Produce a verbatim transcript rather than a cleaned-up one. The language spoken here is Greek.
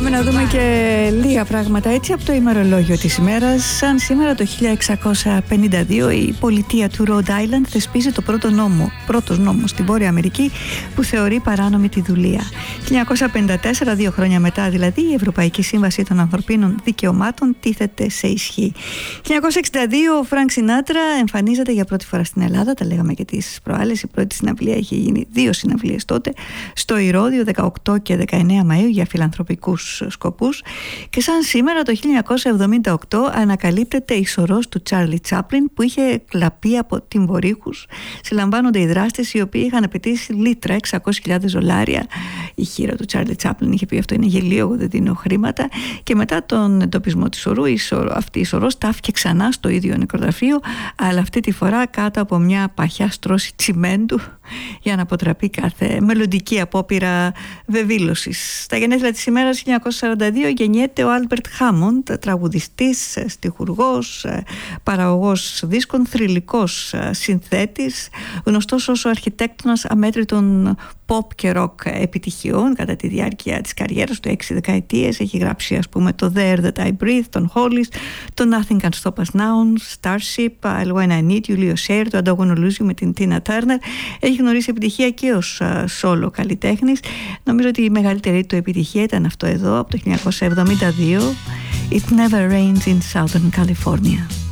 Πάμε να δούμε και λίγα πράγματα έτσι από το ημερολόγιο της ημέρας. Σαν σήμερα το χίλια εξακόσια πενήντα δύο η πολιτεία του Rhode Island θεσπίζει το πρώτο νόμο, πρώτος νόμος στην Βόρεια Αμερική που θεωρεί παράνομη τη δουλεία. χίλια εννιακόσια πενήντα τέσσερα, δύο χρόνια μετά δηλαδή, η Ευρωπαϊκή Σύμβαση των Ανθρωπίνων Δικαιωμάτων τίθεται σε ισχύ. χίλια εννιακόσια εξήντα δύο ο Φρανκ Σινάτρα εμφανίζεται για πρώτη φορά στην Ελλάδα, τα λέγαμε και τις προάλλες. Η πρώτη συναυλία είχε γίνει, δύο συναυλίες τότε, στο Ηρώδειο δεκαοκτώ και δεκαεννέα Μαΐου για φιλανθρωπικούς σκοπούς. Και σαν σήμερα το χίλια εννιακόσια εβδομήντα οκτώ ανακαλύπτεται η σωρός του Τσάρλι Τσάπλιν που είχε κλαπεί από τυμβορύχους. Συλλαμβάνονται οι δράστες οι οποίοι είχαν απαιτήσει λίτρα εξακόσιες χιλιάδες δολάρια. Η χείρα του Τσάρλι Τσάπλιν είχε πει αυτό είναι γελίο, εγώ δεν δίνω χρήματα. Και μετά τον εντοπισμό της σωρού, η σωρό, αυτή η σωρός τάφηκε ξανά στο ίδιο νεκροταφείο, αλλά αυτή τη φορά κάτω από μια παχιά στρώση τσιμέντου για να αποτραπεί κάθε μελλοντική απόπειρα βεβήλωσης. Στα γενέθλια της ημέρας χίλια εννιακόσια σαράντα δύο γεννιέται ο Άλμπερτ Χάμοντ, τραγουδιστής, στιχουργός, παραγωγός δίσκων, θρυλικός συνθέτης, γνωστός ως ο αρχιτέκτονας αμέτρητων pop και rock επιτυχιών κατά τη διάρκεια της καριέρας του, έξι δεκαετίες. Έχει γράψει ας πούμε το There That I Breathe, τον Hollies, το Nothing Can Stop Us Now, Starship, I'll When I Need You, Leo Sayer, το I Don't Wanna Lose You με την Tina Turner. Έχει γνωρίσει επιτυχία και ως solo καλλιτέχνης. Νομίζω ότι η μεγαλύτερη του επιτυχία ήταν αυτό εδώ από το χίλια εννιακόσια εβδομήντα δύο, It Never Rains in Southern California.